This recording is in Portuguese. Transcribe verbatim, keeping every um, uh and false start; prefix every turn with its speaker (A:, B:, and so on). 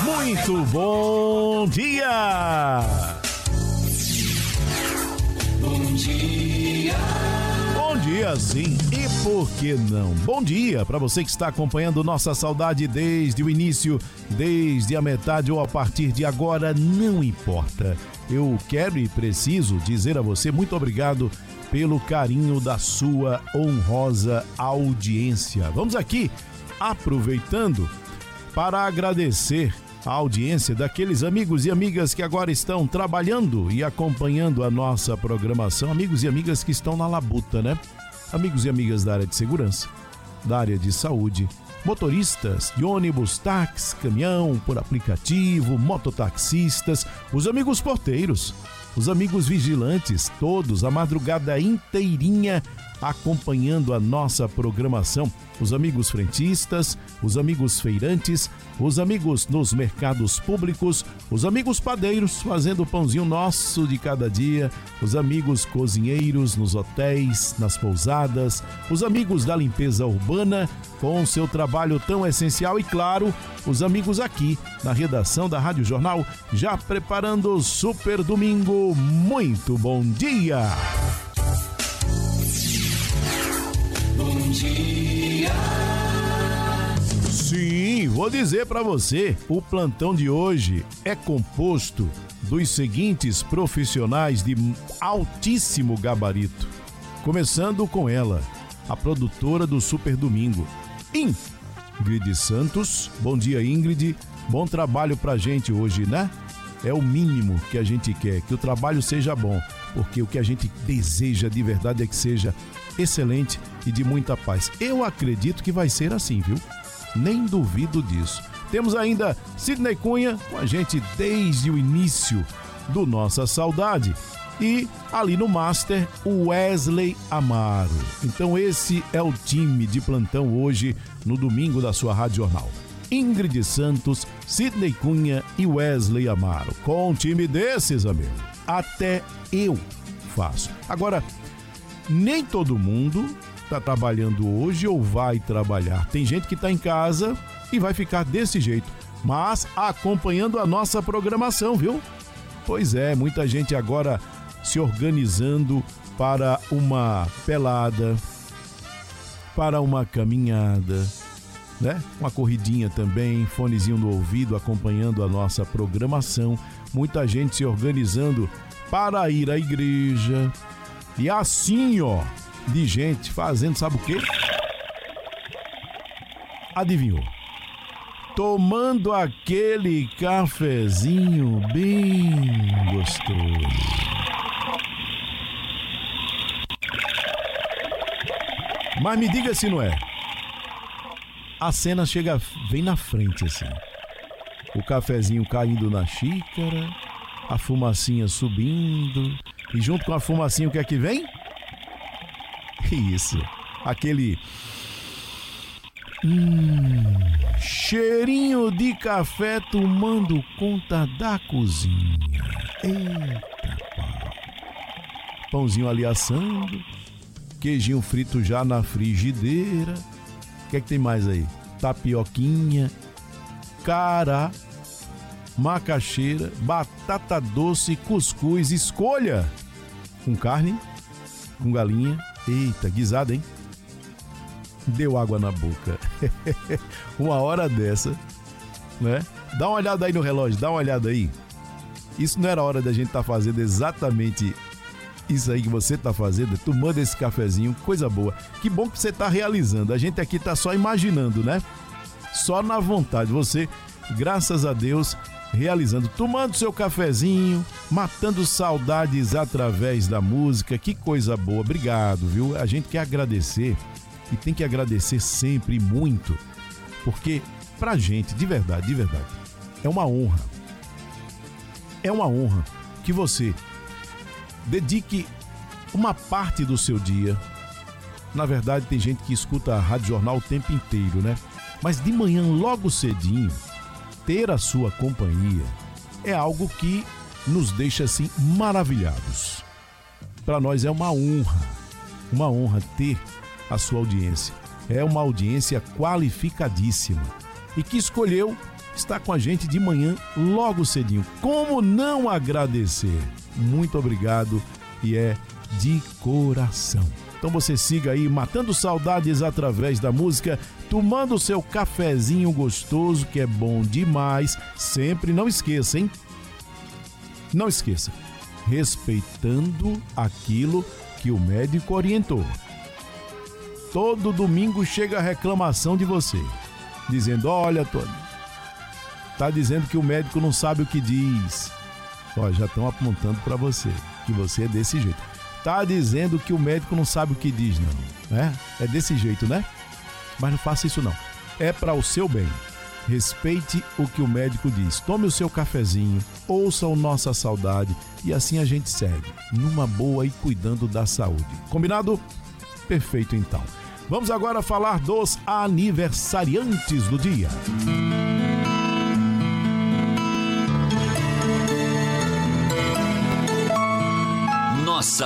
A: Muito bom dia!
B: Bom dia!
A: Bom dia, sim. E por que não? Bom dia para você que está acompanhando Nossa Saudade desde o início, desde a metade ou a partir de agora, não importa. Eu quero e preciso dizer a você muito obrigado pelo carinho da sua honrosa audiência. Vamos aqui, aproveitando, para agradecer a audiência daqueles amigos e amigas que agora estão trabalhando e acompanhando a nossa programação, amigos e amigas que estão na labuta, né? Amigos e amigas da área de segurança, da área de saúde, motoristas de ônibus, táxi, caminhão, por aplicativo, mototaxistas, os amigos porteiros, os amigos vigilantes, todos a madrugada inteirinha acompanhando a nossa programação, os amigos frentistas, os amigos feirantes, os amigos nos mercados públicos, os amigos padeiros fazendo o pãozinho nosso de cada dia, os amigos cozinheiros nos hotéis, nas pousadas, os amigos da limpeza urbana com seu trabalho tão essencial e, claro, os amigos aqui na redação da Rádio Jornal já preparando o Super Domingo. Muito bom dia!
B: Bom dia!
A: Sim, vou dizer para você, o plantão de hoje é composto dos seguintes profissionais de altíssimo gabarito. Começando com ela, a produtora do Super Domingo, Ingrid Santos. Bom dia, Ingrid. Bom trabalho pra gente hoje, né? É o mínimo que a gente quer, que o trabalho seja bom, porque o que a gente deseja de verdade é que seja excelente e de muita paz. Eu acredito que vai ser assim, viu? Nem duvido disso. Temos ainda Sidney Cunha com a gente desde o início do Nossa Saudade. E ali no Master, o Wesley Amaro. Então esse é o time de plantão hoje, no domingo da sua Rádio Jornal. Ingrid Santos, Sidney Cunha e Wesley Amaro. Com um time desses, amigo, até eu faço. Agora, nem todo mundo está trabalhando hoje ou vai trabalhar. Tem gente que está em casa e vai ficar desse jeito, mas acompanhando a nossa programação, viu? Pois é, muita gente agora se organizando para uma pelada, para uma caminhada, né? Uma corridinha também, fonezinho no ouvido, acompanhando a nossa programação. Muita gente se organizando para ir à igreja. E assim, ó, de gente fazendo, sabe o quê? Adivinhou? Tomando aquele cafezinho bem gostoso. Mas me diga se não é. A cena chega bem na frente, assim. O cafezinho caindo na xícara, a fumacinha subindo, e junto com a fumacinha o que é que vem? Isso, aquele hum, cheirinho de café tomando conta da cozinha. Eita pau. Pãozinho ali assando, queijinho frito já na frigideira. O que é que tem mais aí? Tapioquinha, cará, macaxeira, batata doce, cuscuz. Escolha! Com carne, com galinha. Eita, guisada, hein? Deu água na boca. Uma hora dessa, né? Dá uma olhada aí no relógio, dá uma olhada aí. Isso não era hora da gente estar tá fazendo exatamente isso aí que você tá fazendo, tomando esse cafezinho, coisa boa. Que bom que você tá realizando. A gente aqui tá só imaginando, né? Só na vontade. Você, graças a Deus, realizando, tomando seu cafezinho, matando saudades através da música. Que coisa boa. Obrigado, viu? A gente quer agradecer e tem que agradecer sempre muito, porque pra gente, de verdade, de verdade, é uma honra. É uma honra que você dedique uma parte do seu dia. Na verdade, tem gente que escuta a Rádio Jornal o tempo inteiro, né? Mas de manhã, logo cedinho, ter a sua companhia é algo que nos deixa assim maravilhados. Para nós é uma honra, uma honra ter a sua audiência. É uma audiência qualificadíssima e que escolheu está com a gente de manhã, logo cedinho. Como não agradecer? Muito obrigado e é de coração. Então você siga aí matando saudades através da música, tomando o seu cafezinho gostoso, que é bom demais. Sempre não esqueça, hein? Não esqueça, respeitando aquilo que o médico orientou. Todo domingo chega a reclamação de você, dizendo: olha, Tony, tá dizendo que o médico não sabe o que diz. Ó, já estão apontando para você, que você é desse jeito. Tá dizendo que o médico não sabe o que diz, não, né? É desse jeito, né? Mas não faça isso não. É para o seu bem. Respeite o que o médico diz. Tome o seu cafezinho, ouça o Nossa Saudade e assim a gente segue, numa boa e cuidando da saúde. Combinado? Perfeito, então. Vamos agora falar dos aniversariantes do dia.
C: Nossa